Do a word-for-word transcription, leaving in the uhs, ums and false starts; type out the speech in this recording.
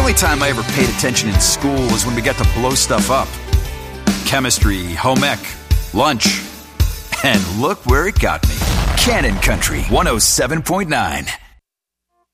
only time I ever paid attention in school was when we got to blow stuff up. Chemistry, home ec, lunch. And look where it got me. Cannon Country one oh seven point nine.